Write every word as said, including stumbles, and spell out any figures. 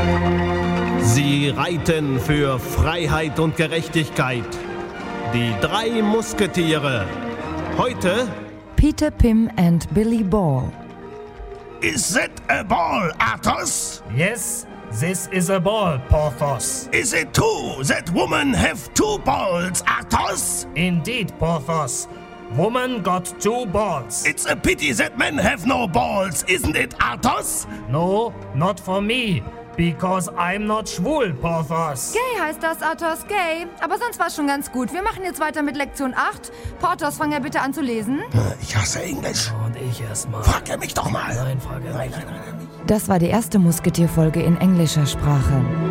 Sie reiten für Freiheit und Gerechtigkeit. Die drei Musketiere. Heute Peter, Pim and Billy Ball. Is that a ball, Athos? Yes, this is a ball, Porthos. Is it true that women have two balls, Athos? Indeed, Porthos. Woman got two balls. It's a pity that men have no balls, isn't it, Athos? No, not for me. Because I'm not schwul, Porthos. Gay heißt das, Athos, gay. Aber sonst war's schon ganz gut. Wir machen jetzt weiter mit Lektion acht. Porthos, fang ja bitte an zu lesen. Ich hasse Englisch. Und ich erstmal. Frag er mich doch mal. Nein, frage nein, nein, nein, nein. Das war die erste Musketierfolge in englischer Sprache.